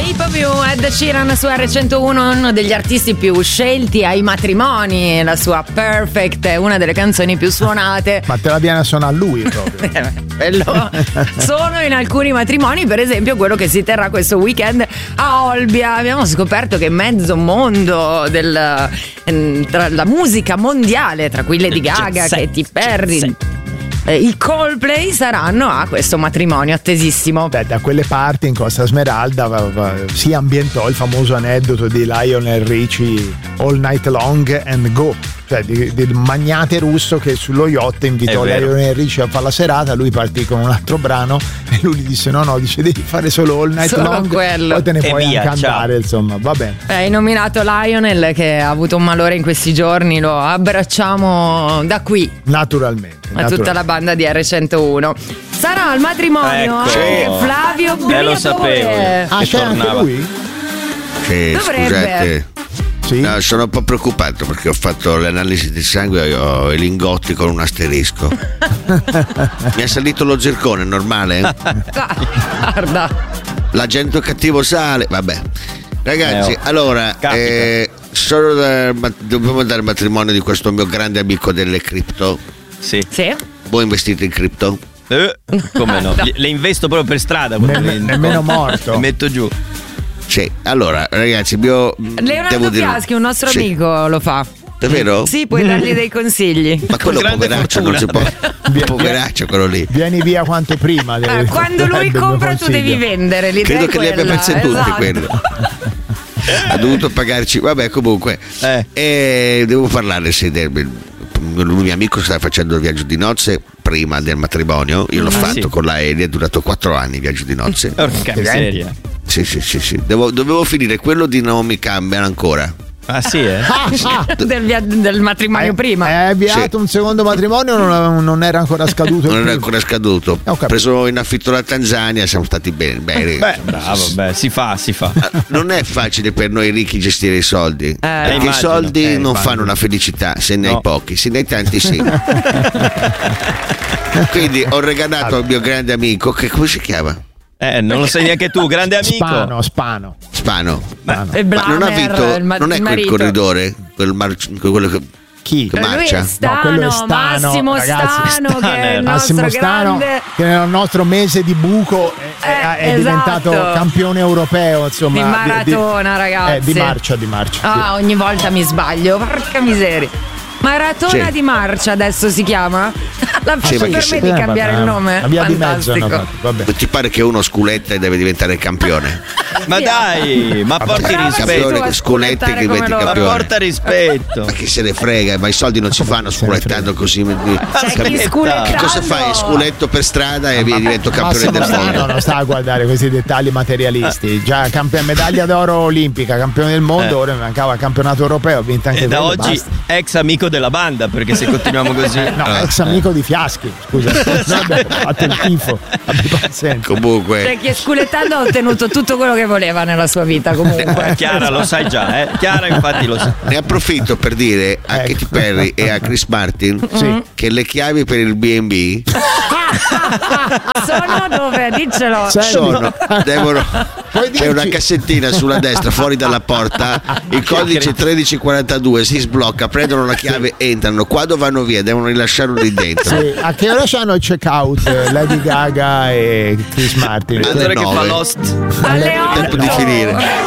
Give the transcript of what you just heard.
Shape of You, Ed Sheeran su R101, uno degli artisti più scelti ai matrimoni. La sua Perfect è una delle canzoni più suonate. Ma te la viene a suonare lui proprio. Quello sono in alcuni matrimoni, per esempio quello che si terrà questo weekend a Olbia. Abbiamo scoperto che mezzo mondo tra la musica mondiale, tra cui Lady Gaga, Katy Perry, i Coldplay saranno a questo matrimonio attesissimo. Beh, da quelle parti in Costa Smeralda si ambientò il famoso aneddoto di Lionel Richie All Night Long and Go, cioè del magnate russo che sullo yacht invitò Lionel Richie a fare la serata. Lui partì con un altro brano e lui gli disse no, dice devi fare solo All Night solo Long, quello. poi te ne puoi via, anche andare, insomma, va bene. Hai nominato Lionel che ha avuto un malore in questi giorni, lo abbracciamo da qui Naturalmente. a tutta la banda di R101. Sarà al matrimonio anche Flavio Briatore. lo sapevo. Ah, c'è anche lui? Sì, Dovrebbe. scusate. Sì. No, sono un po' preoccupato perché ho fatto l'analisi del sangue e ho i lingotti con un asterisco. Mi è salito lo zircone, normale? Guarda. L'agente cattivo sale, vabbè. Ragazzi, allora dobbiamo andare al matrimonio di questo mio grande amico delle cripto. Sì. Voi investite in cripto? Come no? Le investo proprio per strada. Nemmeno morto. Le metto giù. Sì, allora ragazzi, devo Leonardo dire, Fiaschi, un nostro amico, lo fa. Davvero? Sì, puoi dargli dei consigli. Ma quello poveraccio non si può. Poveraccio quello lì. Vieni via quanto prima. Quando lui compra tu devi vendere. L'idea credo è che li abbia quella, perse tutti esatto. quello. Ha dovuto pagarci. Vabbè, comunque. E devo parlare il mio amico stava facendo il viaggio di nozze prima del matrimonio. Io l'ho fatto con l'aereo, è durato 4 anni il viaggio di nozze. Porca miseria. Sì. Dovevo finire quello di Naomi Campbell ancora. Ah sì, del matrimonio prima. Hai avviato un secondo matrimonio o non era ancora scaduto? Non era ancora scaduto. Ho preso in affitto la Tanzania, siamo stati bene. Bravo, si fa. Non è facile per noi ricchi gestire i soldi. Perché immagino. i soldi non fanno la felicità, se ne hai pochi, se ne hai tanti sì. Quindi ho regalato al mio grande amico, che come si chiama? Non lo sai neanche tu, grande amico. Spano. Il Ma non ha vinto, non è quel marito. corridore, quello che chi? Che Lui marcia? è Stano, quello è Stano, Massimo ragazzi. Stano, che è il Massimo nostro Stano, grande che nel nostro mese di buco è diventato campione europeo, insomma, di maratona, ragazzi. Di marcia. Ah, ogni volta mi sbaglio, porca miseria. Maratona di marcia adesso si chiama? Permetti di cambiare il nome? La via di mezzo, Fantastico. vabbè. Ti pare che uno sculetta e deve diventare campione? Ma dai, ma porti rispetto. Campione, sculetti che diventi Ma campione. porta rispetto. Ma chi se ne frega, ma i soldi non si fanno sculettando così. Chi Che cosa fai? Sculetto per strada e divento campione del Massimo mondo. Stano non sta a guardare questi dettagli materialisti. Già medaglia d'oro olimpica, campione del mondo, ora mi mancava il campionato europeo, ha vinto anche E da quello, oggi basta. ex amico della banda, perché se continuiamo così. No, ex amico di Fiaschi, scusa. Noi abbiamo fatto il tifo. Abbi pazienza. Comunque, Cioè, chi è sculettando ha ottenuto tutto quello che voleva nella sua vita, comunque. Chiara lo sai già, Chiara infatti lo sa. ne approfitto per dire a Katy Perry e a Chris Martin che le chiavi per il B&B Sono dove? Diccelo. c'è una cassettina sulla destra fuori dalla porta, il codice 1342, si sblocca, prendono la chiave, entrano, quando vanno via devono rilasciarlo lì dentro. Sì, a che ora c'hanno il check out Lady Gaga e Chris Martin? Allora che fa Lost Alle 8. Tempo di finire.